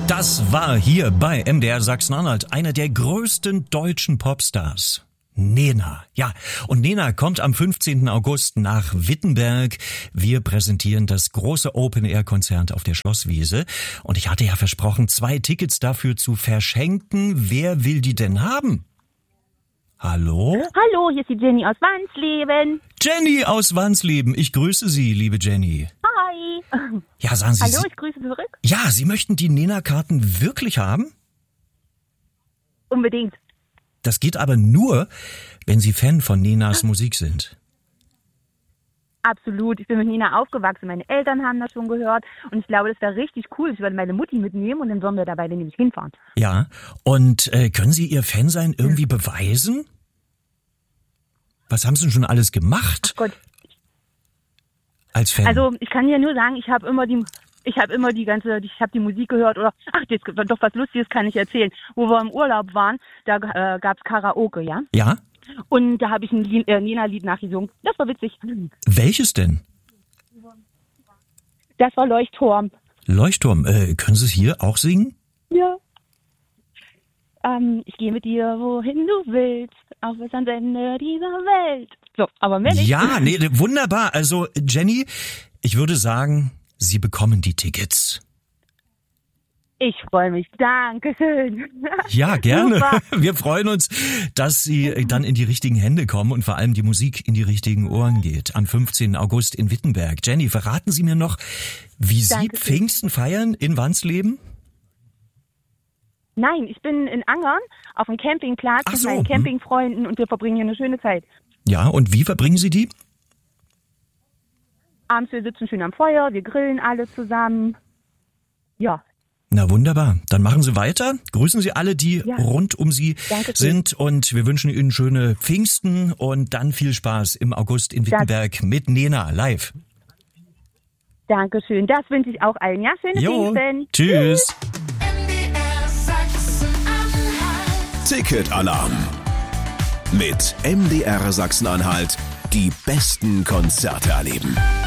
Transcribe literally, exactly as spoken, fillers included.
Das war hier bei M D R Sachsen-Anhalt einer der größten deutschen Popstars. Nena. Ja, und Nena kommt am fünfzehnten August nach Wittenberg. Wir präsentieren das große Open-Air-Konzert auf der Schlosswiese. Und ich hatte ja versprochen, zwei Tickets dafür zu verschenken. Wer will die denn haben? Hallo? Hallo, hier ist die Jenny aus Wansleben. Jenny aus Wansleben. Ich grüße Sie, liebe Jenny. Hi. Ja, sagen Sie... Hallo, Sie, ich grüße zurück. ja, Sie möchten die Nena-Karten wirklich haben? Unbedingt. Das geht aber nur, wenn Sie Fan von Nenas Musik sind. Absolut. Ich bin mit Nena aufgewachsen. Meine Eltern haben das schon gehört. Und ich glaube, das wäre richtig cool. Ich würde meine Mutti mitnehmen und dann würden wir dabei nämlich hinfahren. Ja, und äh, können Sie Ihr Fansein irgendwie ja. beweisen? Was haben Sie denn schon alles gemacht? Ach Gott. Als Fan? Also ich kann dir nur sagen, ich habe immer die... Ich habe immer die ganze, ich habe die Musik gehört oder, ach, jetzt doch was Lustiges kann ich erzählen. Wo wir im Urlaub waren, da äh, gab's Karaoke, ja? Ja. Und da habe ich ein äh, Nena-Lied nachgesungen. Das war witzig. Welches denn? Das war Leuchtturm. Leuchtturm, äh, können Sie es hier auch singen? Ja. Ähm, ich gehe mit dir, wohin du willst, auch bis ans Ende dieser Welt. So, aber mehr nicht. Ja, nee, wunderbar. Also, Jenny, ich würde sagen... Sie bekommen die Tickets. Ich freue mich. Dankeschön. Ja, gerne. Super. Wir freuen uns, dass Sie dann in die richtigen Hände kommen und vor allem die Musik in die richtigen Ohren geht. Am fünfzehnten August in Wittenberg. Jenny, verraten Sie mir noch, wie Sie Dankeschön. Pfingsten feiern in Wansleben? Nein, ich bin in Angern auf dem Campingplatz Ach mit so. meinen Campingfreunden und wir verbringen hier eine schöne Zeit. Ja, und wie verbringen Sie die? Abends, wir sitzen schön am Feuer, wir grillen alle zusammen. Ja. Na wunderbar. Dann machen Sie weiter. Grüßen Sie alle, die ja. rund um Sie Danke sind. Und wir wünschen Ihnen schöne Pfingsten und dann viel Spaß im August in Wittenberg das mit Nena live. Dankeschön. Das wünsche ich auch allen. Ja, schöne jo. Pfingsten. Tschüss. Ticketalarm. Mit M D R Sachsen-Anhalt die besten Konzerte erleben.